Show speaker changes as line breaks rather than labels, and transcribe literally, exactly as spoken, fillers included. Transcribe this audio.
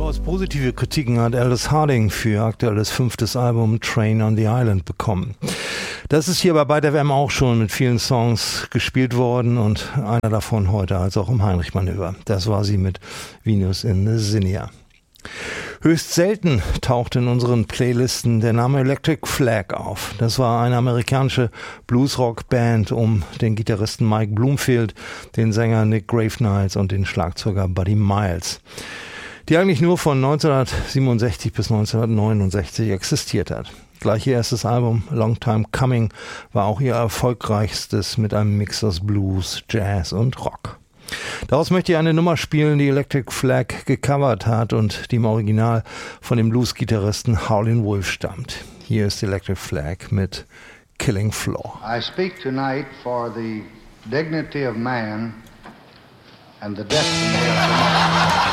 Durchaus positive Kritiken hat Aldous Harding für ihr aktuelles fünftes Album Train on the Island bekommen. Das ist hier bei Byte F M auch schon mit vielen Songs gespielt worden und einer davon heute als auch im Heinrich-Manöver. Das war sie mit Venus in the Zinnia. Höchst selten taucht in unseren Playlisten der Name Electric Flag auf. Das war eine amerikanische Bluesrock-Band um den Gitarristen Mike Bloomfield, den Sänger Nick Gravenites und den Schlagzeuger Buddy Miles, die eigentlich nur von neunzehnhundertsiebenundsechzig bis neunzehnhundertneunundsechzig existiert hat. Gleich ihr erstes Album Long Time Coming war auch ihr erfolgreichstes mit einem Mix aus Blues, Jazz und Rock. Daraus möchte ich eine Nummer spielen, die Electric Flag gecovert hat und die im Original von dem Blues-Gitarristen Howlin' Wolf stammt. Hier ist Electric Flag mit Killing Floor.
I speak tonight for the dignity of man and the destiny of tomorrow.